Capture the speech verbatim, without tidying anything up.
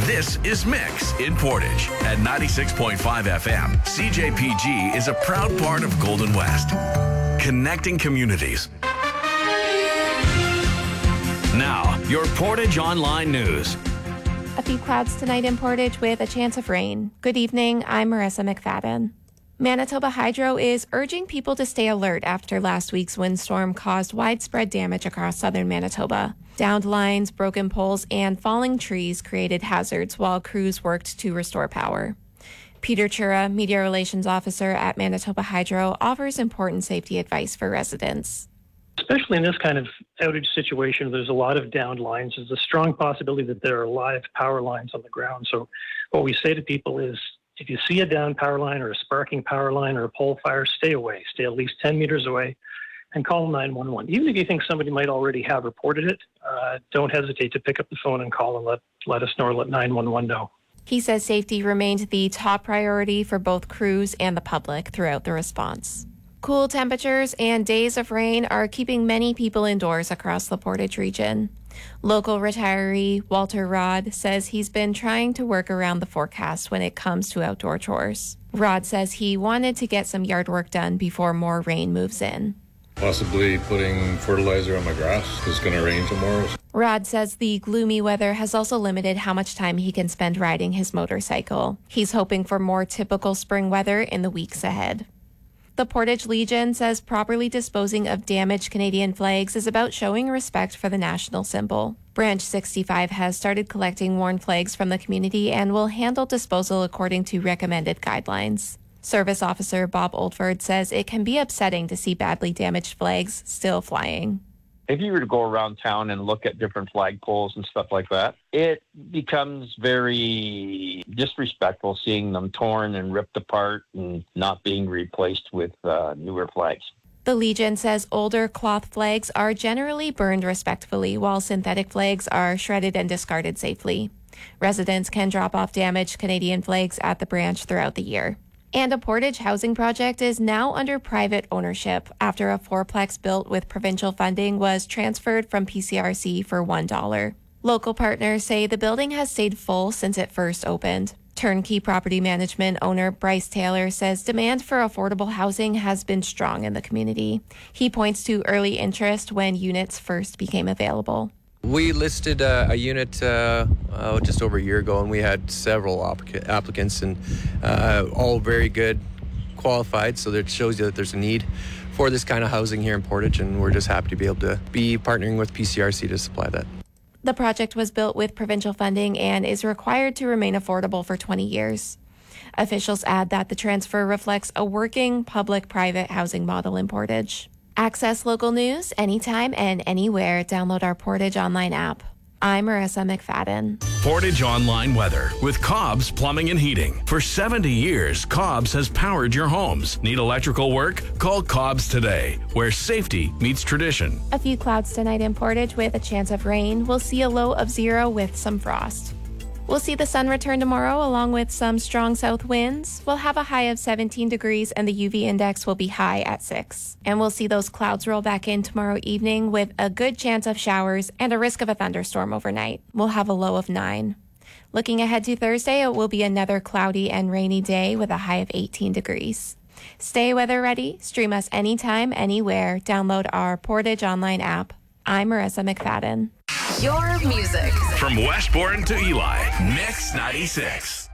This is Mix in Portage at ninety-six point five F M. C J P G is a proud part of Golden West, connecting communities. Now, your Portage Online News. A few clouds tonight in Portage with a chance of rain. Good evening, I'm Marissa McFadden. Manitoba Hydro is urging people to stay alert after last week's windstorm caused widespread damage across southern Manitoba. Downed lines, broken poles, and falling trees created hazards while crews worked to restore power. Peter Chura, Media Relations Officer at Manitoba Hydro, offers important safety advice for residents. Especially in this kind of outage situation, there's a lot of downed lines. There's a strong possibility that there are live power lines on the ground. So what we say to people is, if you see a downed power line or a sparking power line or a pole fire, stay away. Stay at least ten meters away and call nine one one. Even if you think somebody might already have reported it, uh, don't hesitate to pick up the phone and call and let, let us know or let nine one one know. He says safety remained the top priority for both crews and the public throughout the response. Cool temperatures and days of rain are keeping many people indoors across the Portage region. Local retiree Walter Rod says he's been trying to work around the forecast when it comes to outdoor chores. Rod says he wanted to get some yard work done before more rain moves in. Possibly putting fertilizer on my grass. It's going to rain tomorrow. Rod says the gloomy weather has also limited how much time he can spend riding his motorcycle. He's hoping for more typical spring weather in the weeks ahead. The Portage Legion says properly disposing of damaged Canadian flags is about showing respect for the national symbol. Branch sixty-five has started collecting worn flags from the community and will handle disposal according to recommended guidelines. Service Officer Bob Oldford says it can be upsetting to see badly damaged flags still flying. If you were to go around town and look at different flagpoles and stuff like that, it becomes very disrespectful seeing them torn and ripped apart and not being replaced with uh, newer flags. The Legion says older cloth flags are generally burned respectfully, while synthetic flags are shredded and discarded safely. Residents can drop off damaged Canadian flags at the branch throughout the year. And a Portage housing project is now under private ownership after a fourplex built with provincial funding was transferred from P C R C for one dollar. Local partners say the building has stayed full since it first opened. Turnkey property management owner Bryce Taylor says demand for affordable housing has been strong in the community. He points to early interest when units first became available. We listed uh, a unit uh, uh, just over a year ago, and we had several applic- applicants, and uh, all very good, qualified, so that shows you that there's a need for this kind of housing here in Portage, and we're just happy to be able to be partnering with P C R C to supply that. The project was built with provincial funding and is required to remain affordable for twenty years. Officials add that the transfer reflects a working public-private housing model in Portage. Access local news anytime and anywhere. Download our Portage Online app. I'm Marissa McFadden. Portage Online weather with Cobb's Plumbing and Heating. For seventy years, Cobb's has powered your homes. Need electrical work? Call Cobb's today, where safety meets tradition. A few clouds tonight in Portage with a chance of rain. We'll see a low of zero with some frost. We'll see the sun return tomorrow along with some strong south winds. We'll have a high of seventeen degrees and the U V index will be high at six. And we'll see those clouds roll back in tomorrow evening with a good chance of showers and a risk of a thunderstorm overnight. We'll have a low of nine. Looking ahead to Thursday, it will be another cloudy and rainy day with a high of eighteen degrees. Stay weather ready. Stream us anytime, anywhere. Download our Portage Online app. I'm Marissa McFadden. Your music. From Westbourne to Eli, Mix ninety-six.